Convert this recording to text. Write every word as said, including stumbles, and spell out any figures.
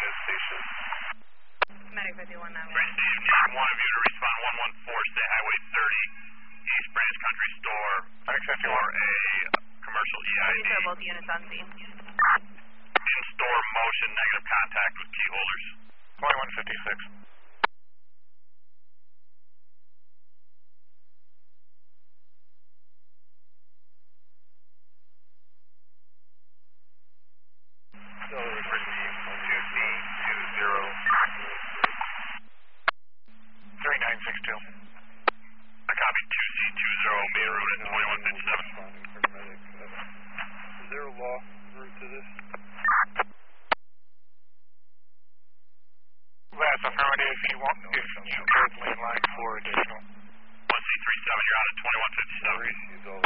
station. Medic fifty-one nine one. Branch Station, need one of you to respond one one four, State Highway thirty, East Branch Country Store, for a commercial E I D. These are both units on scene. In-store motion, negative contact with key holders. twenty-one fifty-six. three nine six two. I copy two C two zero, main route at twenty-one fifty-seven. Is there a law route to this? Last affirmative, if you want, if you could lean line for additional. one C three seven, you're out at twenty-one fifty-seven.